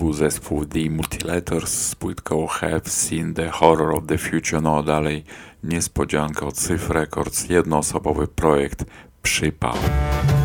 zespół The Mutilators z płytką Have Seen the Horror of the Future. No dalej niespodzianka od Syf Records, jednoosobowy projekt Przypał.